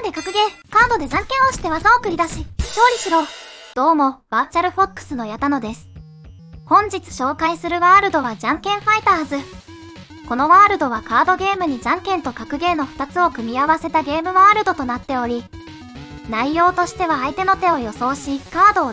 で格ゲー、カードでじゃんけんをして技を繰り出し、勝利しろ。どうも、バーチャルフォックスの矢田野です。本日紹介するワールドはじゃんけんファイターズ。このワールドはカードゲームにじゃんけんと格ゲーの2つを組み合わせたゲームワールドとなっており、内容としては相手の手を予想し、カードを